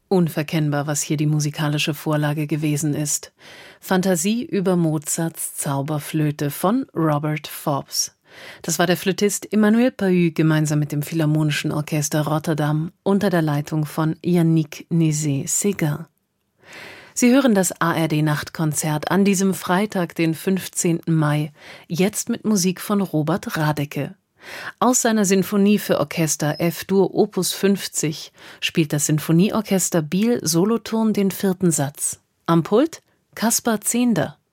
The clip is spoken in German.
Unverkennbar, was hier die musikalische Vorlage gewesen ist. Fantasie über Mozarts Zauberflöte von Robert Forbes. Das war der Flötist Emmanuel Pahud gemeinsam mit dem Philharmonischen Orchester Rotterdam unter der Leitung von Yannick Nézet-Séguin. Sie hören das ARD-Nachtkonzert an diesem Freitag, den 15. Mai, jetzt mit Musik von Robert Radecke. Aus seiner Sinfonie für Orchester F-Dur Opus 50 spielt das Sinfonieorchester Biel Solothurn den 4. Satz. Am Pult Kaspar Zehnder.